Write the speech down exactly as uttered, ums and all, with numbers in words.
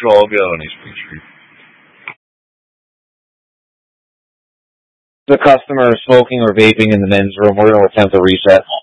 should all go on East Main Street. The customer is smoking or vaping in the men's room. We're going to attempt to reset.